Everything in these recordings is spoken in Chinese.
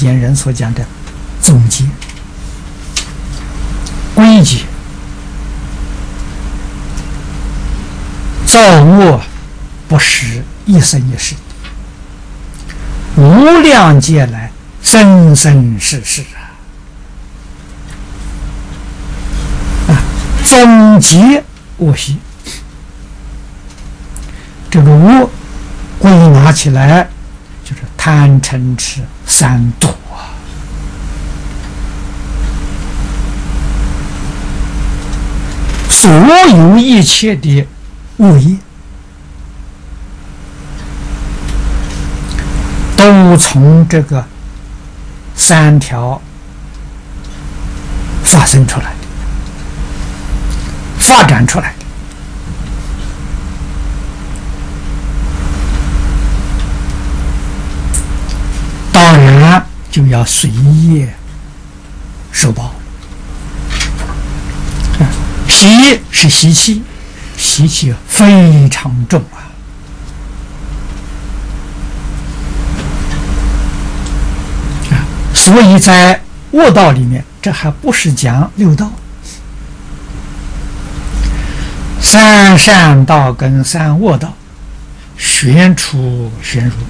间人所讲的总结、归结，造恶不是一生一世，无量劫来生生世世总结恶习，这个恶归纳起来就是贪嗔痴三毒所有一切的恶业都从这个三条发生出来的，发展出来的。当然就要随业受报。习是习气，习气非常重所以在恶道里面，这还不是讲六道，三善道跟三恶道，玄出玄入，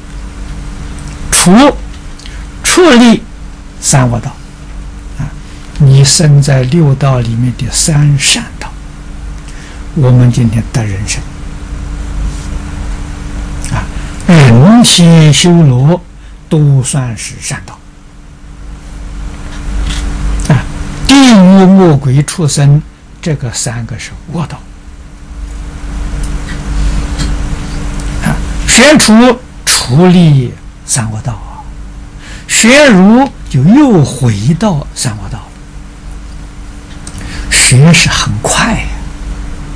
处理三恶道你生在六道里面的三善道，我们今天得人生人天修罗都算是善道地狱魔鬼畜生这个三个是恶道玄出处理三恶道玄入就又回到三恶道了。学是很快